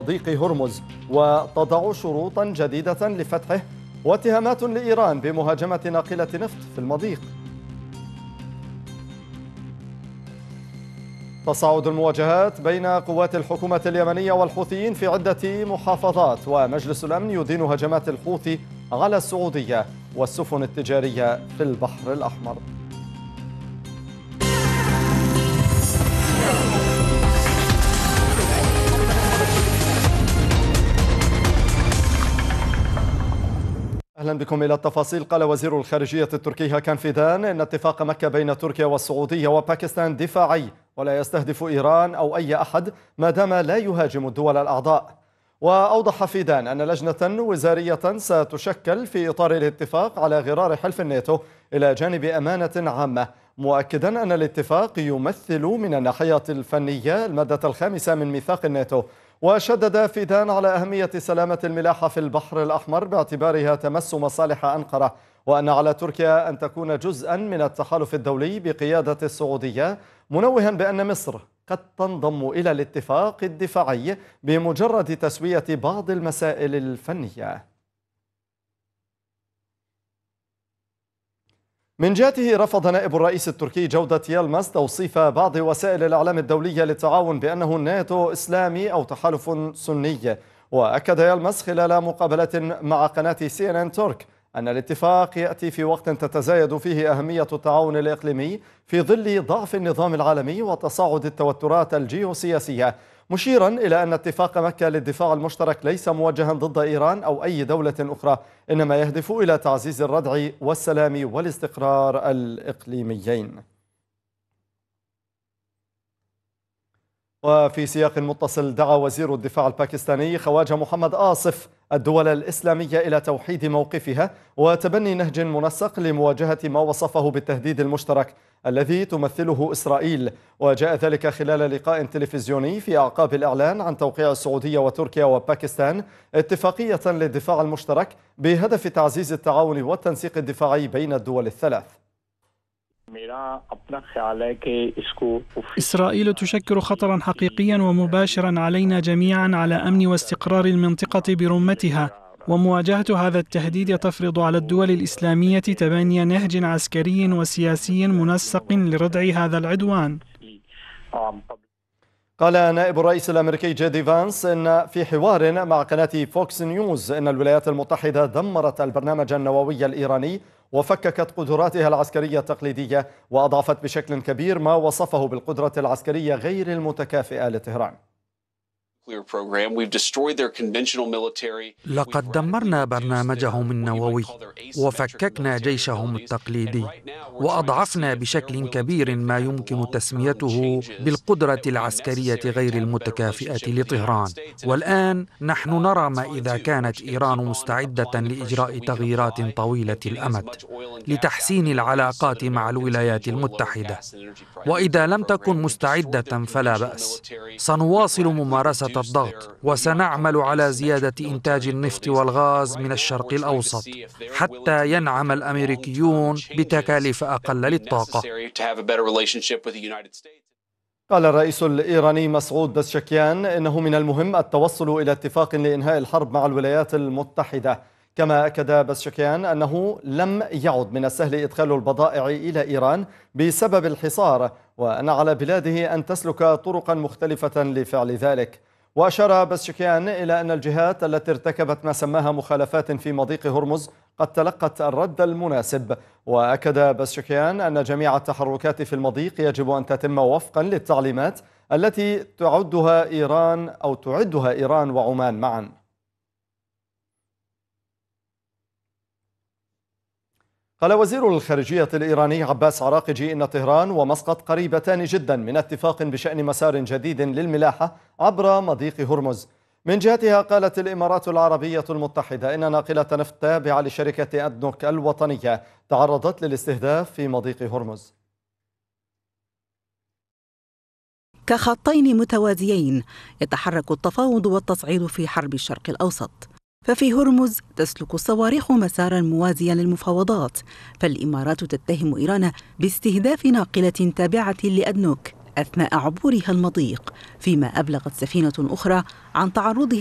مضيق هرمز وتضع شروطا جديدة لفتحه، واتهامات لإيران بمهاجمة ناقلة نفط في المضيق. تصاعد المواجهات بين قوات الحكومة اليمنية والحوثيين في عدة محافظات، ومجلس الأمن يدين هجمات الحوثي على السعودية والسفن التجارية في البحر الأحمر. أهلا بكم إلى التفاصيل. قال وزير الخارجية التركي هاكان فيدان إن اتفاق مكة بين تركيا والسعودية وباكستان دفاعي ولا يستهدف إيران أو أي أحد ما دام لا يهاجم الدول الأعضاء. وأوضح فيدان أن لجنة وزارية ستشكل في إطار الاتفاق على غرار حلف الناتو إلى جانب أمانة عامة، مؤكدا أن الاتفاق يمثل من الناحية الفنية المادة 5 من ميثاق الناتو. وشدد فيدان على أهمية سلامة الملاحة في البحر الأحمر باعتبارها تمس مصالح أنقرة، وأن على تركيا أن تكون جزءا من التحالف الدولي بقيادة السعودية، منوها بأن مصر قد تنضم إلى الاتفاق الدفاعي بمجرد تسوية بعض المسائل الفنية. من جهته رفض نائب الرئيس التركي جودة يلمس توصيف بعض وسائل الإعلام الدولية للتعاون بأنه الناتو إسلامي أو تحالف سني. وأكد يلمس خلال مقابلة مع قناة CNN ترك أن الاتفاق يأتي في وقت تتزايد فيه أهمية التعاون الإقليمي في ظل ضعف النظام العالمي وتصاعد التوترات الجيوسياسية، مشيرا إلى أن اتفاق مكة للدفاع المشترك ليس موجها ضد إيران أو أي دولة أخرى، إنما يهدف إلى تعزيز الردع والسلام والاستقرار الإقليميين. وفي سياق متصل، دعا وزير الدفاع الباكستاني خواجة محمد آصف الدول الإسلامية إلى توحيد موقفها وتبني نهج منسق لمواجهة ما وصفه بالتهديد المشترك الذي تمثله إسرائيل. وجاء ذلك خلال لقاء تلفزيوني في أعقاب الإعلان عن توقيع السعودية وتركيا وباكستان اتفاقية للدفاع المشترك بهدف تعزيز التعاون والتنسيق الدفاعي بين الدول الثلاث. إسرائيل تشكل خطرا حقيقيا ومباشرا علينا جميعا على أمن واستقرار المنطقة برمتها، ومواجهة هذا التهديد تفرض على الدول الإسلامية تبني نهج عسكري وسياسي منسق لردع هذا العدوان. قال نائب الرئيس الأمريكي جي فانس إن في حوار مع قناة فوكس نيوز إن الولايات المتحدة دمرت البرنامج النووي الإيراني وفككت قدراتها العسكرية التقليدية، وأضعفت بشكل كبير ما وصفه بالقدرة العسكرية غير المتكافئة لطهران. لقد دمرنا برنامجهم النووي وفككنا جيشهم التقليدي، وأضعفنا بشكل كبير ما يمكن تسميته بالقدرة العسكرية غير المتكافئة لطهران. والآن نحن نرى ما إذا كانت إيران مستعدة لإجراء تغييرات طويلة الأمد لتحسين العلاقات مع الولايات المتحدة، وإذا لم تكن مستعدة فلا بأس، سنواصل ممارسة الضغط وسنعمل على زيادة إنتاج النفط والغاز من الشرق الأوسط حتى ينعم الأمريكيون بتكاليف أقل للطاقة. قال الرئيس الإيراني مسعود بزشكيان إنه من المهم التوصل إلى اتفاق لإنهاء الحرب مع الولايات المتحدة. كما أكد بزشكيان أنه لم يعد من السهل إدخال البضائع إلى إيران بسبب الحصار، وأن على بلاده أن تسلك طرقا مختلفة لفعل ذلك. وأشار بزشكيان إلى أن الجهات التي ارتكبت ما سماها مخالفات في مضيق هرمز قد تلقت الرد المناسب. وأكد بزشكيان أن جميع التحركات في المضيق يجب أن تتم وفقا للتعليمات التي تعدها إيران وعمان معا. قال وزير الخارجية الإيراني عباس عراقجي إن طهران ومسقط قريبتان جدا من اتفاق بشأن مسار جديد للملاحة عبر مضيق هرمز. من جهتها قالت الإمارات العربية المتحدة إن ناقلة نفط تابعة لشركة أدنوك الوطنية تعرضت للاستهداف في مضيق هرمز. كخطين متوازيين يتحرك التفاوض والتصعيد في حرب الشرق الأوسط، ففي هرمز تسلك الصواريخ مسارا موازيا للمفاوضات، فالإمارات تتهم إيران باستهداف ناقلة تابعة لأدنوك أثناء عبورها المضيق، فيما أبلغت سفينة أخرى عن تعرضها